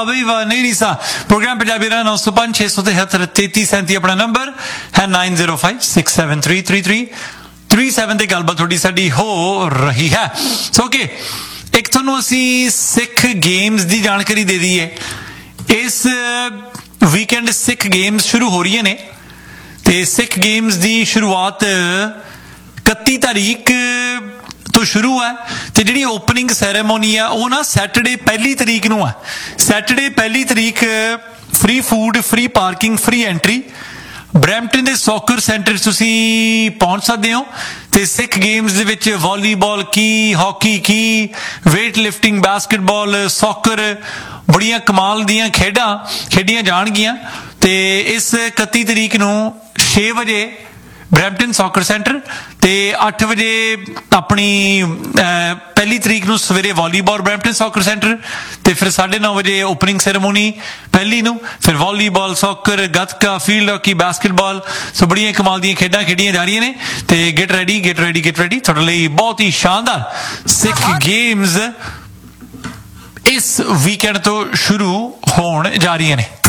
ਬਈ ਵਾਹ ਨੇਰੀ ਸਾ ਪ੍ਰੋਗਰਾਮ ਪੰਜਾਬੀ ਦਾ 905 673 3337 ਆਪਣਾ ਨੰਬਰ ਹੈ 9056733337 ਤੇ ਗੱਲਬਾਤ ਤੁਹਾਡੀ ਸਾਡੀ ਹੋ ਰਹੀ ਹੈ ਸੋ ਕਿ ਇੱਕ ਤੁਹਾਨੂੰ ਅਸੀਂ ਸਿੱਖ ਗੇਮਸ ਦੀ ਜਾਣਕਾਰੀ ਦੇ ਦਈਏ ਇਸ ਵੀਕਐਂਡ ਸਿੱਖ ਗੇਮਸ ਸ਼ੁਰੂ ਹੋ ਰਹੀਆਂ ਨੇ ਤੇ ਸਿੱਖ ਗੇਮਸ ਦੀ ਸ਼ੁਰੂਆਤ 31 ਤਾਰੀਖ ਤੋਂ ਸ਼ੁਰੂ ਹੈ ਤੇ ਜਿਹੜੀ ਓਪਨਿੰਗ ਸੈਰੇਮੋਨੀ ਆ ਉਹ ਨਾ ਸੈਟਰਡੇ 1 ਤਰੀਕ ਨੂੰ ਹੈ ਸੈਟਰਡੇ 1 ਤਰੀਕ free food free parking free entry Brampton ਦੇ ਸੌਕਰ ਸੈਂਟਰ ਤੁਸੀਂ ਪਹੁੰਚ ਸਕਦੇ ਹੋ ਤੇ ਸਿੱਖ ਗੇਮਸ ਦੇ ਵਿੱਚ ਵਾਲੀਬਾਲ ਕੀ ਹਾਕੀ ਕੀ ਵੇਟ ਲਿਫਟਿੰਗ ਬਾਸਕਟਬਾਲ ਸੌਕਰ ਬੜੀਆਂ ਕਮਾਲ ਦੀਆਂ ਖੇਡਾਂ ਖੇਡੀਆਂ ਜਾਣਗੀਆਂ ਤੇ ਇਸ 31 ਤਰੀਕ ਨੂੰ 6 ਵਜੇ ਬਰੈਂਪਟਨ ਸੌਕਰ ਸੈਂਟਰ ਤੇ 8 ਵਜੇ ਆਪਣੀ 1 ਤਰੀਕ ਨੂੰ ਸਵੇਰੇ ਵਾਲੀਬਾਲ ਬਰੈਂਪਟਨ ਸੌਕਰ ਸੈਂਟਰ ਤੇ ਫਿਰ 9:30 ਵਜੇ ਓਪਨਿੰਗ ਸੈਰੇਮੋਨੀ ਪਹਿਲੀ ਨੂੰ ਫਿਰ volleyball soccer gatka field hockey basketball ਸੋ ਬੜੀਆਂ ਕਮਾਲ ਦੀਆਂ ਖੇਡਾਂ ਖੇਡੀਆਂ ਜਾ ਰਹੀਆਂ ਨੇ ਤੇ ਗੈਟ ਰੈਡੀ ਤੁਹਾਡੇ ਲਈ ਬਹੁਤ ਹੀ ਸ਼ਾਨਦਾਰ ਸਿੱਖ ਗੇਮਸ ਇਸ ਵੀਕਐਂਡ ਤੋਂ ਸ਼ੁਰੂ ਹੋਣ ਜਾ ਰਹੀਆਂ ਨੇ